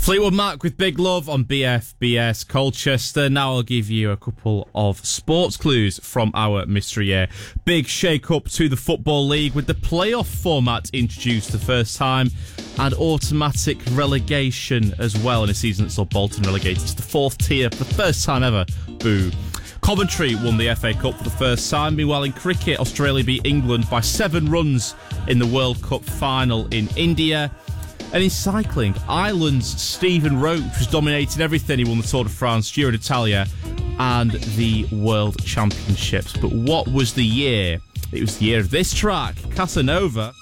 Fleetwood Mac with Big Love on BFBS Colchester. Now I'll give you a couple of sports clues from our mystery year. Big shake-up to the Football League with the playoff format introduced the first time and automatic relegation as well in a season that saw Bolton relegated to the fourth tier for the first time ever. Boo. Coventry won the FA Cup for the first time. Meanwhile, in cricket, Australia beat England by 7 runs in the World Cup final in India. And in cycling, Ireland's Stephen Roach was dominating everything. He won the Tour de France, Giro d'Italia, and the World Championships. But what was the year? It was the year of this track, Casanova.